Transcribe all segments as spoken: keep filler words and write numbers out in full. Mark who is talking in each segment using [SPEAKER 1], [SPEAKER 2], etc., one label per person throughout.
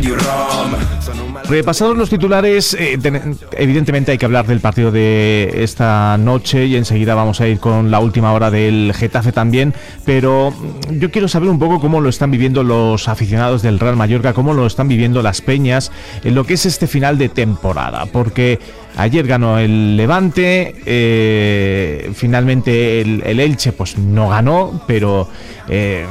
[SPEAKER 1] Repasados los titulares, eh, ten, evidentemente hay que hablar del partido de esta noche y enseguida vamos a ir con la última hora del Getafe también, pero yo quiero saber un poco cómo lo están viviendo los aficionados del Real Mallorca, cómo lo están viviendo las peñas en lo que es este final de temporada, porque ayer ganó el Levante, eh, finalmente el, el Elche pues no ganó, pero eh,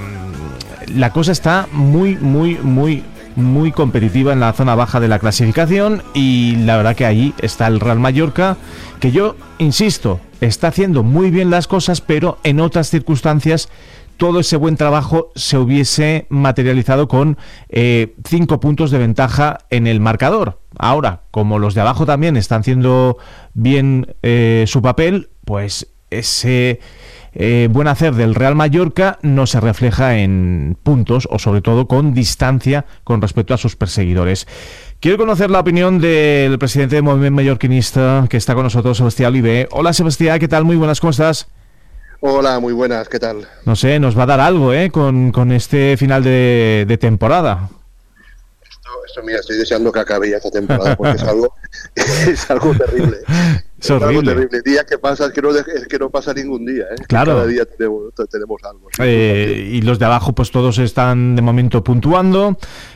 [SPEAKER 1] la cosa está muy, muy, muy... muy competitiva en la zona baja de la clasificación y la verdad que ahí está el Real Mallorca, que yo insisto, está haciendo muy bien las cosas, pero en otras circunstancias todo ese buen trabajo se hubiese materializado con eh, cinco puntos de ventaja en el marcador. Ahora, como los de abajo también están haciendo bien eh, su papel, pues ese Eh, buen hacer del Real Mallorca no se refleja en puntos o sobre todo con distancia con respecto a sus perseguidores. Quiero conocer la opinión del presidente del Movimiento Mallorquinista que está con nosotros, Sebastián Olivé. Hola Sebastián, ¿qué tal? Muy buenas, ¿cómo estás?
[SPEAKER 2] Hola, muy buenas, ¿qué tal?
[SPEAKER 1] No sé, nos va a dar algo ¿eh? con, con este final de, de temporada.
[SPEAKER 2] Esto, esto, mira, estoy deseando que acabe ya esta temporada porque es algo, es algo terrible.
[SPEAKER 1] Es horrible.
[SPEAKER 2] Algo terrible. El día que pasa es que no, es que no pasa ningún día, ¿eh?
[SPEAKER 1] Claro.
[SPEAKER 2] Cada día tenemos, tenemos algo.
[SPEAKER 1] Eh, y los de abajo, pues todos están de momento puntuando.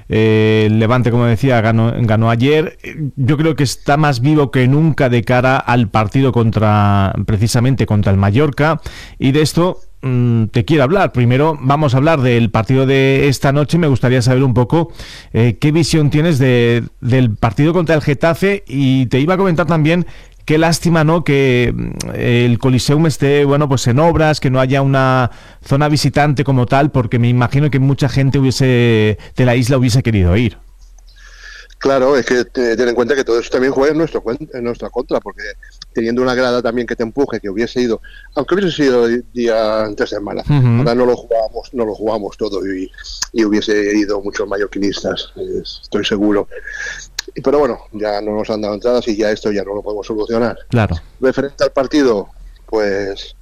[SPEAKER 1] Eh, el Levante, como decía, ganó, ganó ayer. Yo creo que está más vivo que nunca de cara al partido contra, precisamente contra el Mallorca. Y de esto mmm, te quiero hablar. Primero vamos a hablar del partido de esta noche. Me gustaría saber un poco eh, qué visión tienes de, del partido contra el Getafe. Y te iba a comentar también qué lástima, ¿no?, que el Coliseum esté, bueno, pues en obras, que no haya una zona visitante como tal, porque me imagino que mucha gente hubiese de la isla hubiese querido ir.
[SPEAKER 2] Claro, es que ten en cuenta que todo eso también juega en, nuestro, en nuestra contra, porque teniendo una grada también que te empuje, que hubiese ido, aunque hubiese sido día entre semana, uh-huh. Ahora no lo jugamos, no lo jugamos todo y, y hubiese ido muchos mallorquinistas, estoy seguro. Pero bueno, ya no nos han dado entradas y ya esto ya no lo podemos solucionar.
[SPEAKER 1] Claro.
[SPEAKER 2] Referente al partido, pues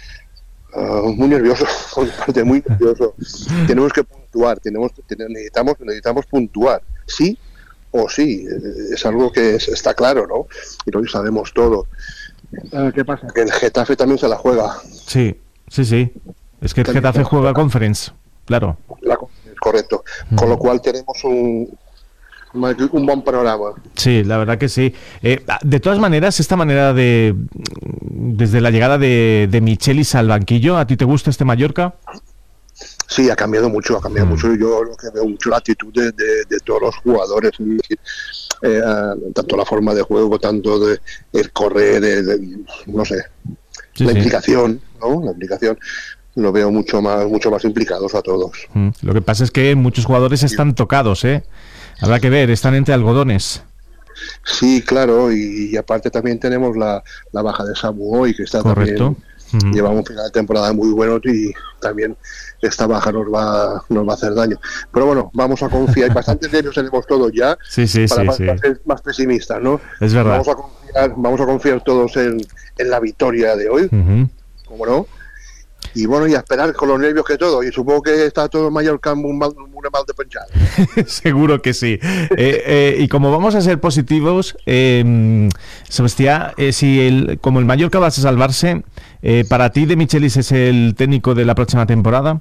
[SPEAKER 2] uh, muy nervioso, parte muy nervioso. Tenemos que puntuar, tenemos necesitamos necesitamos puntuar, sí o sí, es algo que es, está claro, ¿no? Y lo sabemos todo. Uh, ¿Qué pasa? Que el Getafe también se la juega.
[SPEAKER 1] Sí, sí, sí. Es que el
[SPEAKER 2] también
[SPEAKER 1] Getafe juega Conference, claro.
[SPEAKER 2] La, correcto. Mm. Con lo cual tenemos un un buen panorama.
[SPEAKER 1] Sí, la verdad que sí. Eh, de todas maneras, esta manera de desde la llegada de, de Michelis al banquillo, ¿a ti te gusta este Mallorca?
[SPEAKER 2] Sí, ha cambiado mucho, ha cambiado mm. mucho. Yo lo que veo mucho la actitud de, de, de todos los jugadores, es decir, eh, tanto la forma de juego, tanto de el correr, de, de, no sé, sí, la sí. implicación, ¿no? La implicación. Lo veo mucho más, mucho más implicados a todos.
[SPEAKER 1] Mm. Lo que pasa es que muchos jugadores están tocados, ¿eh? Habrá que ver, están entre algodones.
[SPEAKER 2] Sí, claro, y, y aparte también tenemos la, la baja de Samu hoy, que está
[SPEAKER 1] correcto.
[SPEAKER 2] También, uh-huh. Lleva un final de temporada muy bueno y también esta baja nos va nos va a hacer daño. Pero bueno, vamos a confiar, y bastantes nervios tenemos todos ya,
[SPEAKER 1] sí, sí,
[SPEAKER 2] para,
[SPEAKER 1] sí,
[SPEAKER 2] para,
[SPEAKER 1] sí.
[SPEAKER 2] para ser más pesimistas, ¿no?
[SPEAKER 1] Es verdad.
[SPEAKER 2] Vamos a confiar, vamos a confiar todos en, en la victoria de hoy, uh-huh. ¿Cómo no? Y bueno, y a esperar con los nervios que todo. Y supongo que está todo en Mallorca muy mal, muy mal de pensar.
[SPEAKER 1] Seguro que sí. eh, eh, y como vamos a ser positivos, eh, Sebastián, eh, si el, como el Mallorca va a salvarse, eh, ¿para ti De Michelis es el técnico de la próxima temporada?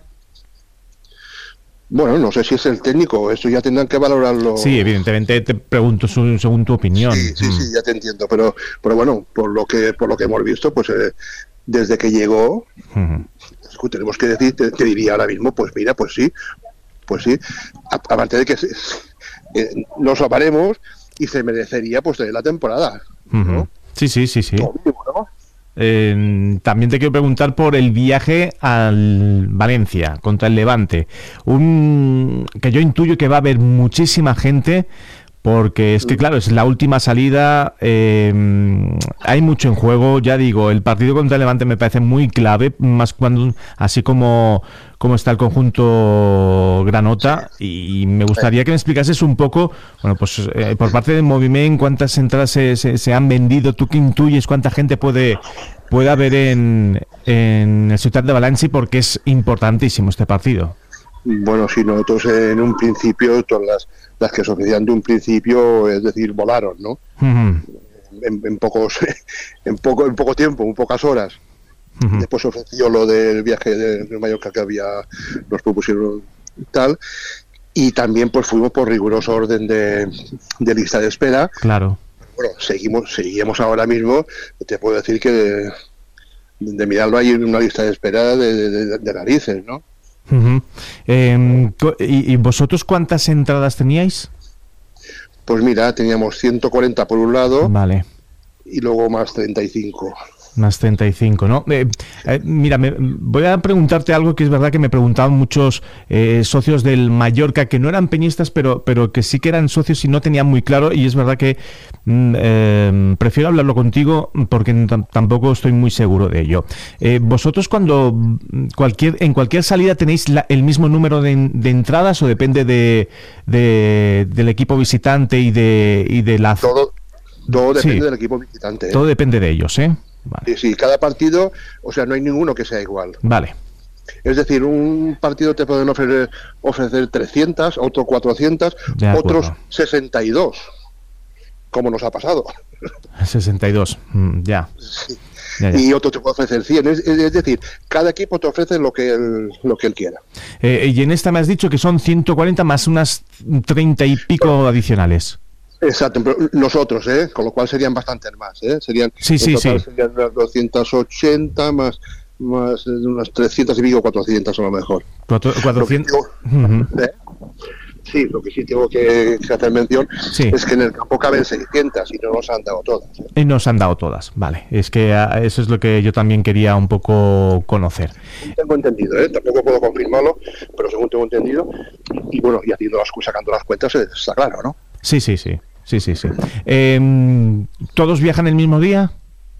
[SPEAKER 2] Bueno, no sé si es el técnico, esto ya tendrán que valorarlo.
[SPEAKER 1] Sí, evidentemente te pregunto su, según tu opinión.
[SPEAKER 2] Sí, sí, mm. sí, ya te entiendo, pero pero bueno, por lo que por lo que hemos visto, pues eh, desde que llegó, uh-huh. tenemos que decir, te, te diría ahora mismo, pues mira, pues sí, pues sí, aparte de que eh, nos salvaremos y se merecería pues tener la temporada, ¿no?
[SPEAKER 1] Uh-huh. Sí, sí, sí, sí.
[SPEAKER 2] Mismo, ¿no?
[SPEAKER 1] Eh, también te quiero preguntar por el viaje al Valencia contra el Levante, un que yo intuyo que va a haber muchísima gente, porque es que claro, es la última salida, eh, hay mucho en juego, ya digo, el partido contra el Levante me parece muy clave, más cuando así como, como está el conjunto granota, y me gustaría que me explicases un poco, bueno, pues eh, por parte del Moviment, cuántas entradas se, se, se han vendido, tú que intuyes cuánta gente puede puede haber en, en el Ciutat de València, porque es importantísimo este partido.
[SPEAKER 2] Bueno, sí, nosotros en un principio todas las las que se ofrecían de un principio, es decir, volaron, ¿no? Uh-huh. En, en pocos, en poco, en poco tiempo, en pocas horas. Uh-huh. Después ofreció lo del viaje de, de Mallorca que había, nos propusieron tal, y también pues fuimos por riguroso orden de, de lista de espera.
[SPEAKER 1] Claro.
[SPEAKER 2] Bueno, seguimos, seguimos ahora mismo, te puedo decir que de, de, de mirarlo hay una lista de espera de, de, de narices, ¿no?
[SPEAKER 1] Uh-huh. Eh, ¿y, ¿Y vosotros cuántas entradas teníais?
[SPEAKER 2] Pues mira, teníamos ciento cuarenta por un lado,
[SPEAKER 1] vale,
[SPEAKER 2] y luego más treinta y cinco.
[SPEAKER 1] Más treinta y cinco, ¿no? Eh, eh, mira, me, voy a preguntarte algo que es verdad que me preguntaban muchos eh, socios del Mallorca que no eran peñistas, pero, pero que sí que eran socios y no tenían muy claro, y es verdad que mm, eh, prefiero hablarlo contigo porque t- tampoco estoy muy seguro de ello. Eh, ¿Vosotros cuando cualquier en cualquier salida tenéis la, el mismo número de, de entradas o depende de, de del equipo visitante y de, y de la...
[SPEAKER 2] Todo, todo depende
[SPEAKER 1] sí,
[SPEAKER 2] del equipo visitante, ¿eh?
[SPEAKER 1] Todo depende de ellos, ¿eh? Vale.
[SPEAKER 2] Sí, sí, cada partido, o sea, no hay ninguno que sea igual.
[SPEAKER 1] Vale.
[SPEAKER 2] Es decir, un partido te pueden ofrecer, ofrecer trescientas, otro cuatrocientas, otros sesenta y dos, como nos ha pasado.
[SPEAKER 1] sesenta y dos, mm, ya.
[SPEAKER 2] Sí.
[SPEAKER 1] Ya, ya.
[SPEAKER 2] Y otro te puede ofrecer cien, es, es decir, cada equipo te ofrece lo que él, lo que él quiera.
[SPEAKER 1] Eh, y en esta me has dicho que son ciento cuarenta más unas treinta y pico adicionales.
[SPEAKER 2] Exacto, pero nosotros, ¿eh? Con lo cual serían bastantes más, ¿eh? Serían,
[SPEAKER 1] sí, sí,
[SPEAKER 2] en total
[SPEAKER 1] sí.
[SPEAKER 2] serían unas doscientas ochenta más, más unas trescientas y pico, cuatrocientas a lo mejor.
[SPEAKER 1] Cuatro, cuatrocientos.
[SPEAKER 2] Lo que digo, uh-huh. ¿eh? Sí, lo que sí tengo que, que hacer mención sí. es que en el campo caben seiscientas y no nos han dado todas. ¿eh?
[SPEAKER 1] Y nos han dado todas, vale. Es que a, eso es lo que yo también quería un poco conocer.
[SPEAKER 2] Tengo entendido, ¿eh? Tampoco puedo confirmarlo, pero según tengo entendido, y bueno, y haciendo las, sacando las cuentas está claro, ¿no?
[SPEAKER 1] Sí, sí, sí. Sí, sí, sí. Eh, ¿Todos viajan el mismo día?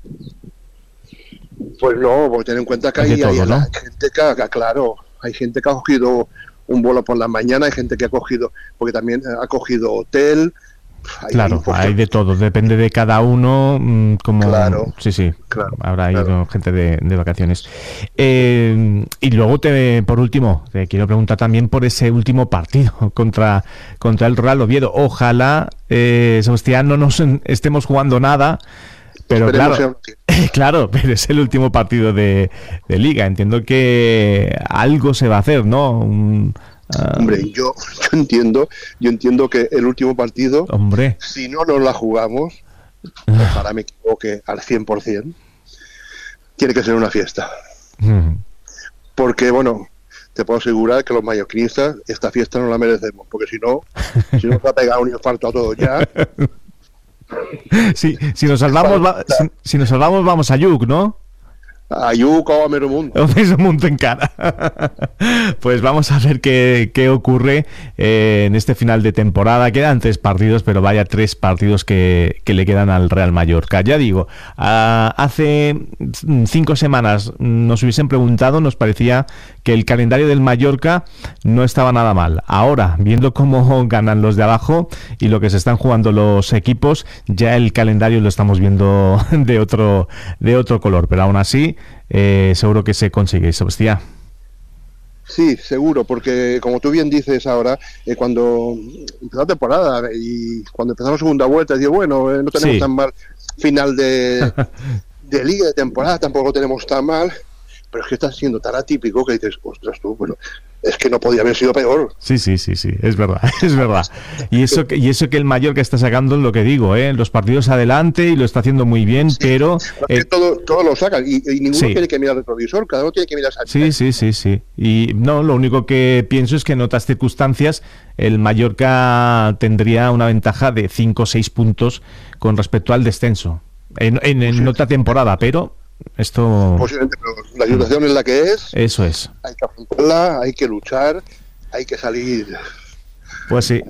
[SPEAKER 2] Pues no, porque ten en cuenta que hay,
[SPEAKER 1] todo,
[SPEAKER 2] hay
[SPEAKER 1] ¿no?
[SPEAKER 2] gente que, claro, hay gente que ha cogido un vuelo por la mañana, hay gente que ha cogido, porque también ha cogido hotel.
[SPEAKER 1] Hay, claro, hay, hay de todo, depende de cada uno, como
[SPEAKER 2] claro,
[SPEAKER 1] sí, sí,
[SPEAKER 2] claro,
[SPEAKER 1] habrá
[SPEAKER 2] claro.
[SPEAKER 1] ido gente de, de vacaciones. Eh, y luego, te, por último, te quiero preguntar también por ese último partido contra, contra el Real Oviedo. Ojalá, eh, Sebastián, no nos estemos jugando nada, pero
[SPEAKER 2] Esperemos
[SPEAKER 1] claro, claro, pero es el último partido de, de Liga. Entiendo que algo se va a hacer, ¿no? Un,
[SPEAKER 2] Uh, Hombre, yo, yo entiendo, yo entiendo que el último partido,
[SPEAKER 1] hombre,
[SPEAKER 2] si no nos la jugamos, ojalá me equivoque al cien por ciento, tiene que ser una fiesta.
[SPEAKER 1] Uh-huh.
[SPEAKER 2] Porque, bueno, te puedo asegurar que los mallorquinistas esta fiesta no la merecemos, porque si no, si nos va a pegar un infarto a todos ya.
[SPEAKER 1] Sí, si nos salvamos, va, si, si nos salvamos vamos a Lluc, ¿no?
[SPEAKER 2] A Lluc o a Meromunt.
[SPEAKER 1] O Meromunt en cara. Pues vamos a ver qué, qué ocurre eh, en este final de temporada. Quedan tres partidos, pero vaya tres partidos que, que le quedan al Real Mallorca. Ya digo, uh, hace cinco semanas nos hubiesen preguntado, nos parecía que el calendario del Mallorca no estaba nada mal. Ahora, viendo cómo ganan los de abajo y lo que se están jugando los equipos, ya el calendario lo estamos viendo de otro, de otro color, pero aún así Eh, seguro que se consigue, Sebastián.
[SPEAKER 2] Sí, seguro, porque como tú bien dices ahora, eh, cuando empezó la temporada y cuando empezamos segunda vuelta, digo, bueno, eh, no tenemos
[SPEAKER 1] sí.
[SPEAKER 2] tan mal final de, de liga, de temporada, tampoco tenemos tan mal, pero es que está siendo tan atípico que dices, ostras tú, bueno, es que no podía haber sido peor.
[SPEAKER 1] Sí, sí, sí, sí, es verdad, es verdad. Y eso que, y eso que el Mallorca está sacando lo que digo, ¿eh? Los partidos adelante y lo está haciendo muy bien, sí, pero...
[SPEAKER 2] Eh, todo, todo lo sacan y, y ninguno sí. tiene que mirar el retrovisor, cada uno tiene que mirar...
[SPEAKER 1] Sí, sí, sí, sí. Y no, lo único que pienso es que en otras circunstancias el Mallorca tendría una ventaja de cinco o seis puntos con respecto al descenso. En, en, en sí. otra temporada, pero... Esto...
[SPEAKER 2] Posiblemente, pero la situación es la que es.
[SPEAKER 1] Eso es.
[SPEAKER 2] Hay que afrontarla, hay que luchar, hay que salir.
[SPEAKER 1] Pues sí.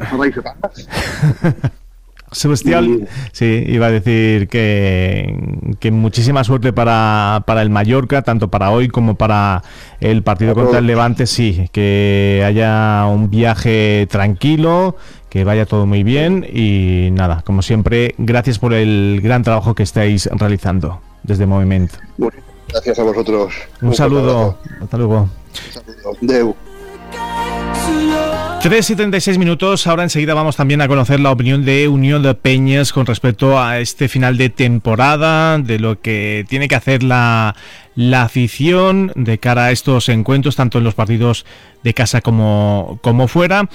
[SPEAKER 1] Sebastián, sí, iba a decir que, que muchísima suerte para, para el Mallorca, tanto para hoy como para el partido contra el Levante, sí, que haya un viaje tranquilo, que vaya todo muy bien y nada, como siempre, gracias por el gran trabajo que estáis realizando desde Moviment.
[SPEAKER 2] Gracias a vosotros.
[SPEAKER 1] Un, Un saludo. Hasta luego.
[SPEAKER 2] Un saludo. Deu.
[SPEAKER 1] tres y treinta y seis minutos, ahora enseguida vamos también a conocer la opinión de Unión de Peñas con respecto a este final de temporada, de lo que tiene que hacer la, la afición de cara a estos encuentros, tanto en los partidos de casa como, como fuera.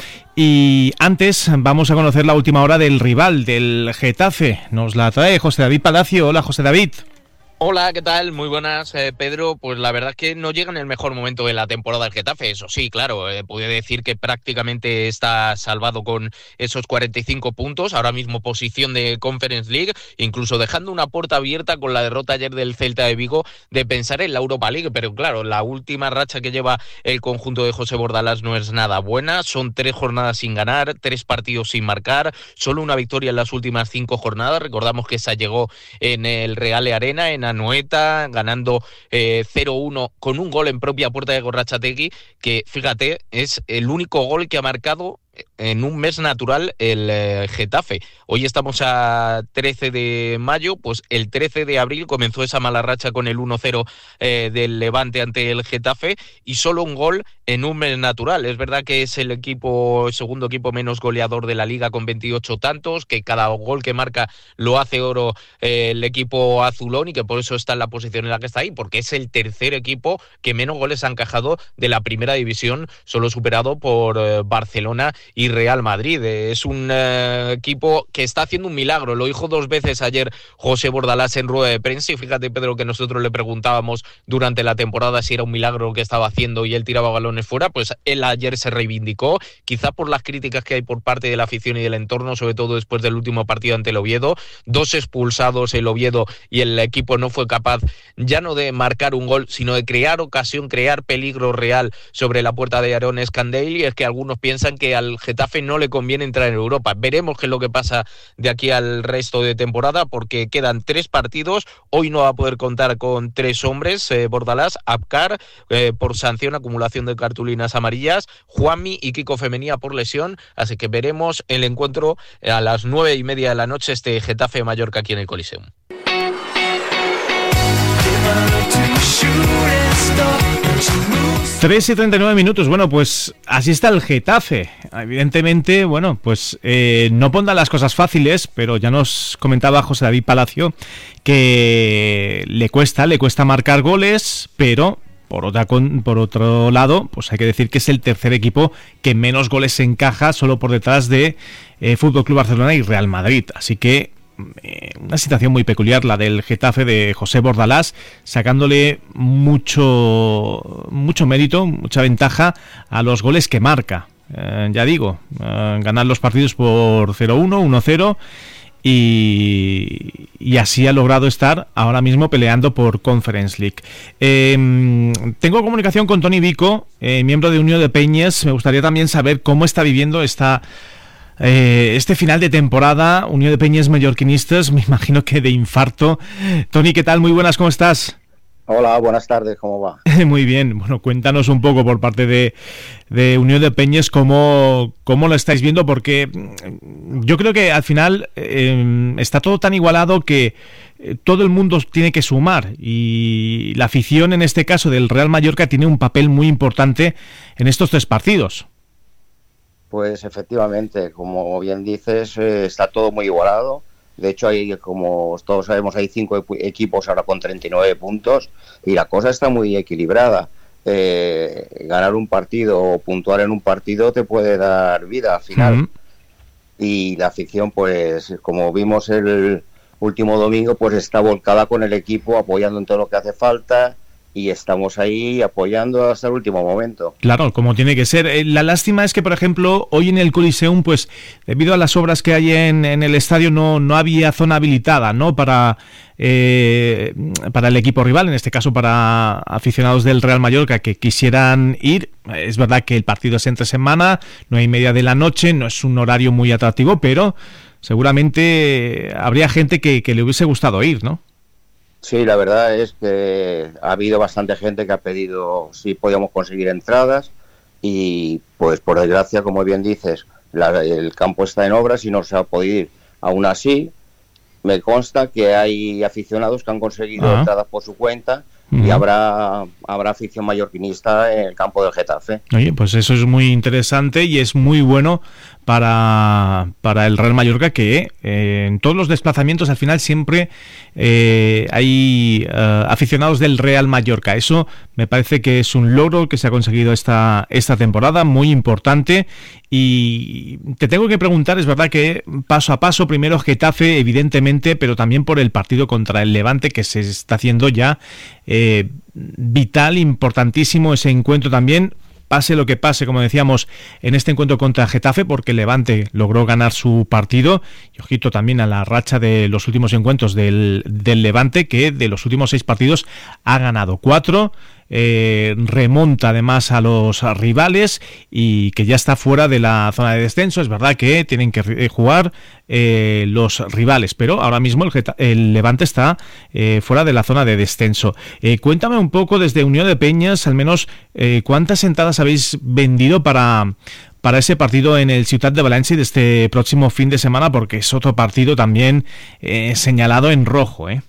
[SPEAKER 1] Y antes vamos a conocer la última hora del rival, del Getafe. Nos la trae José David Palacio. Hola, José David.
[SPEAKER 3] Hola, ¿qué tal? Muy buenas, eh, Pedro. Pues la verdad es que no llega en el mejor momento de la temporada del Getafe, eso sí, claro. Eh, puede decir que prácticamente está salvado con esos cuarenta y cinco puntos, ahora mismo posición de Conference League, incluso dejando una puerta abierta con la derrota ayer del Celta de Vigo de pensar en la Europa League, pero claro, la última racha que lleva el conjunto de José Bordalás no es nada buena, son tres jornadas sin ganar, tres partidos sin marcar, solo una victoria en las últimas cinco jornadas. Recordamos que esa llegó en el Reale Arena, en Anoeta, ganando eh, cero uno con un gol en propia puerta de Gorrotxategi, que fíjate, es el único gol que ha marcado en un mes natural el eh, Getafe. Hoy estamos a trece de mayo, pues el trece de abril comenzó esa mala racha con el uno cero eh, del Levante ante el Getafe y solo un gol en un mes natural. Es verdad que es el equipo, el segundo equipo menos goleador de la liga con veintiocho tantos, que cada gol que marca lo hace oro eh, el equipo azulón y que por eso está en la posición en la que está ahí, porque es el tercer equipo que menos goles ha encajado de la primera división, solo superado por eh, Barcelona y Real Madrid. Es un eh, equipo que está haciendo un milagro. Lo dijo dos veces ayer José Bordalás en rueda de prensa y fíjate, Pedro, que nosotros le preguntábamos durante la temporada si era un milagro lo que estaba haciendo y él tiraba balones fuera, pues él ayer se reivindicó, quizá por las críticas que hay por parte de la afición y del entorno, sobre todo después del último partido ante el Oviedo, dos expulsados el Oviedo y el equipo no fue capaz ya no de marcar un gol, sino de crear ocasión, crear peligro real sobre la puerta de Aaron Scandail, y es que algunos piensan que al Getafe no le conviene entrar en Europa. Veremos qué es lo que pasa de aquí al resto de temporada, porque quedan tres partidos. Hoy no va a poder contar con tres hombres, eh, Bordalás, Abkar, eh, por sanción, acumulación de cartulinas amarillas, Juanmi y Kiko Femenía por lesión, así que veremos el encuentro a las nueve y media de la noche, este Getafe-Mallorca aquí en el Coliseum.
[SPEAKER 1] tres y treinta y nueve minutos. Bueno, pues así está el Getafe. Evidentemente, bueno, pues eh, no pondrá las cosas fáciles, pero ya nos comentaba José David Palacio que le cuesta, le cuesta marcar goles, pero por otra con, por otro lado, pues hay que decir que es el tercer equipo que menos goles encaja, solo por detrás de eh, F C Barcelona y Real Madrid. Así que una situación muy peculiar la del Getafe de José Bordalás, sacándole mucho mucho mérito, mucha ventaja a los goles que marca. Eh, ya digo, eh, ganar los partidos por cero uno, uno cero y, y así ha logrado estar ahora mismo peleando por Conference League. Eh, tengo comunicación con Toni Vico, eh, miembro de Unión de Peñas. Me gustaría también saber cómo está viviendo esta Eh, este final de temporada. Unión de Peñas mallorquinistas, me imagino que de infarto. Toni, ¿qué tal? Muy buenas, ¿cómo estás?
[SPEAKER 4] Hola, buenas tardes, ¿cómo va?
[SPEAKER 1] Muy bien, bueno, cuéntanos un poco por parte de, de Unión de Peñas cómo, cómo lo estáis viendo, porque yo creo que al final eh, está todo tan igualado que todo el mundo tiene que sumar y la afición, en este caso del Real Mallorca, tiene un papel muy importante en estos tres partidos.
[SPEAKER 4] Pues efectivamente, como bien dices, eh, está todo muy igualado. De hecho, hay, como todos sabemos, hay cinco equipos ahora con treinta y nueve puntos y la cosa está muy equilibrada. Eh, ganar un partido o puntuar en un partido te puede dar vida al final. Uh-huh. Y la afición, pues como vimos el último domingo, pues está volcada con el equipo, apoyando en todo lo que hace falta. Y estamos ahí apoyando hasta el último momento.
[SPEAKER 1] Claro, como tiene que ser. La lástima es que, por ejemplo, hoy en el Coliseum, pues debido a las obras que hay en, en el estadio, no, no había zona habilitada, ¿no? Para, eh, para el equipo rival, en este caso para aficionados del Real Mallorca que quisieran ir. Es verdad que el partido es entre semana, nueve y media de la noche, no es un horario muy atractivo, pero seguramente habría gente que, que le hubiese gustado ir, ¿no?
[SPEAKER 4] Sí, la verdad es que ha habido bastante gente que ha pedido si podíamos conseguir entradas y pues por desgracia, como bien dices, la, el campo está en obras y no se ha podido ir. Aún así, me consta que hay aficionados que han conseguido uh-huh. entradas por su cuenta Uh-huh. Y habrá, habrá afición mallorquinista en el campo del Getafe.
[SPEAKER 1] Oye, pues eso es muy interesante y es muy bueno para, para el Real Mallorca, que eh, en todos los desplazamientos al final siempre eh, hay eh, aficionados del Real Mallorca. Eso me parece que es un logro que se ha conseguido esta, esta temporada, muy importante. Y te tengo que preguntar, es verdad que paso a paso, primero Getafe, evidentemente, pero también por el partido contra el Levante, que se está haciendo ya eh, vital, importantísimo ese encuentro también. Pase lo que pase, como decíamos, en este encuentro contra Getafe, porque Levante logró ganar su partido, y ojito también a la racha de los últimos encuentros del, del Levante, que de los últimos seis partidos ha ganado cuatro, eh, remonta además a los rivales y que ya está fuera de la zona de descenso. Es verdad que tienen que jugar eh, los rivales, pero ahora mismo el, Geta- el Levante está eh, fuera de la zona de descenso. Eh, cuéntame un poco desde Unión de Peñas, al menos eh, cuántas entradas habéis vendido para... para ese partido en el Ciutat de València de este próximo fin de semana, porque es otro partido también eh, señalado en rojo, ¿eh?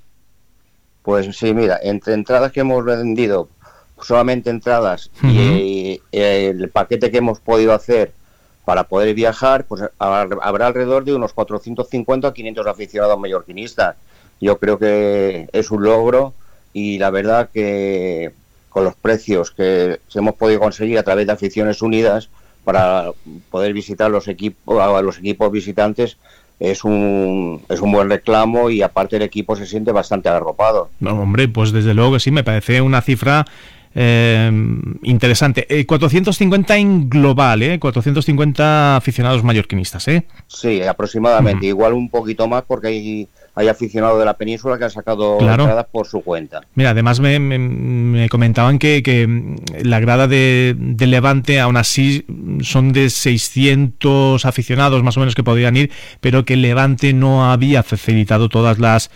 [SPEAKER 4] Pues sí, mira, entre entradas que hemos vendido, solamente entradas, uh-huh, y, y el paquete que hemos podido hacer para poder viajar, pues habrá alrededor de unos cuatrocientos cincuenta a quinientos aficionados mallorquinistas. Yo creo que es un logro y la verdad que con los precios que hemos podido conseguir a través de Aficiones Unidas para poder visitar los equipos, a los equipos visitantes, es un es un buen reclamo y aparte el equipo se siente bastante arropado.
[SPEAKER 1] No, hombre, pues desde luego que sí, me parece una cifra eh, interesante. Eh, cuatrocientos cincuenta en global, ¿eh? cuatrocientos cincuenta aficionados mallorquinistas, ¿eh?
[SPEAKER 4] Sí, aproximadamente. Uh-huh. Igual un poquito más porque hay, hay aficionados de la península que han sacado claro. entradas por su cuenta.
[SPEAKER 1] Mira, además me, me, me comentaban que, que la grada de, de Levante aún así son de seiscientos aficionados más o menos que podrían ir, pero que Levante no había facilitado todas las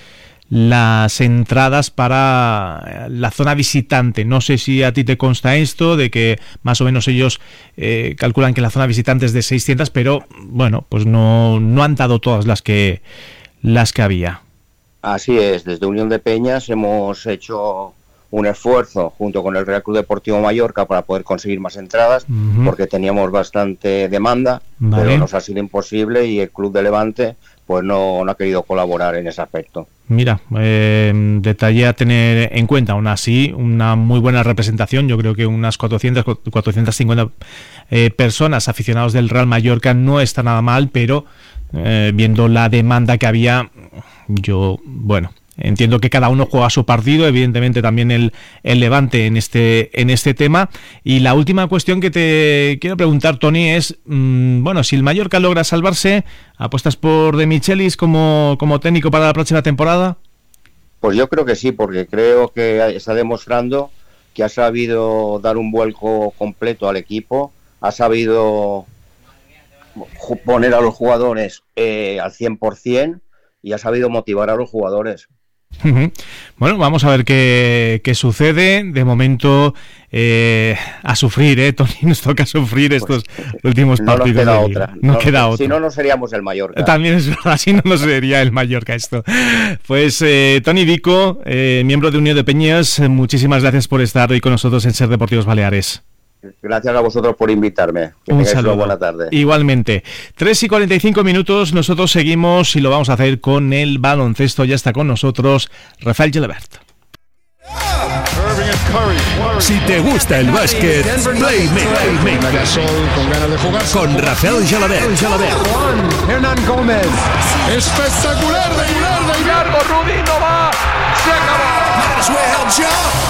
[SPEAKER 1] las entradas para la zona visitante. No sé si a ti te consta esto, de que más o menos ellos eh, calculan que la zona visitante es de seiscientos, pero bueno, pues no, no han dado todas las que las que había.
[SPEAKER 4] Así es, desde Unión de Peñas hemos hecho un esfuerzo junto con el Real Club Deportivo Mallorca para poder conseguir más entradas, uh-huh, porque teníamos bastante demanda, vale, pero nos ha sido imposible y el Club de Levante pues no, no ha querido colaborar en ese aspecto.
[SPEAKER 1] Mira, eh, detalle a tener en cuenta. Aún así, una muy buena representación. Yo creo que unas cuatrocientas, cuatrocientas cincuenta eh, personas aficionados del Real Mallorca no está nada mal, pero eh, viendo la demanda que había, yo, bueno, entiendo que cada uno juega su partido, evidentemente también el, el Levante en este en este tema. Y la última cuestión que te quiero preguntar, Toni, es, mmm, bueno, si el Mallorca logra salvarse, ¿apuestas por De Michelis como, como técnico para la próxima temporada?
[SPEAKER 4] Pues yo creo que sí, porque creo que está demostrando que ha sabido dar un vuelco completo al equipo, ha sabido poner a los jugadores eh, al cien por ciento y ha sabido motivar a los jugadores.
[SPEAKER 1] Bueno, vamos a ver qué, qué sucede. De momento, eh, a sufrir, ¿eh, Toni? Nos toca sufrir estos pues, últimos
[SPEAKER 4] no
[SPEAKER 1] partidos.
[SPEAKER 4] Nos queda otra.
[SPEAKER 1] No,
[SPEAKER 4] no
[SPEAKER 1] queda otra.
[SPEAKER 4] Si no, no seríamos el Mallorca.
[SPEAKER 1] También es verdad, si no, no sería el Mallorca esto. Pues eh, Toni Vico, eh, miembro de Unión de Peñas, muchísimas gracias por estar hoy con nosotros en Ser Deportivos Baleares.
[SPEAKER 4] Gracias a vosotros por invitarme. Que
[SPEAKER 1] Un saludo.
[SPEAKER 4] Una buena tarde.
[SPEAKER 1] Igualmente. tres y cuarenta y cinco minutos, nosotros seguimos y lo vamos a hacer con el baloncesto. Ya está con nosotros Rafael Gelabert.
[SPEAKER 5] Si te gusta el básquet, Playmaker con Rafael Gelabert.
[SPEAKER 6] Hernán Gómez.
[SPEAKER 7] Espectacular de Hilar, de largo, Rubí no va. Se acabó.